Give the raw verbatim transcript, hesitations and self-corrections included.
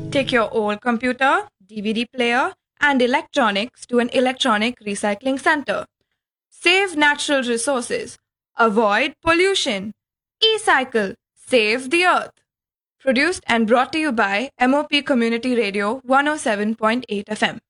Take your old computer, D V D player, and electronics to an electronic recycling center. Save natural resources. Avoid pollution. E-cycle. Save the earth. Produced and brought to you by M O P Community Radio one oh seven point eight F M.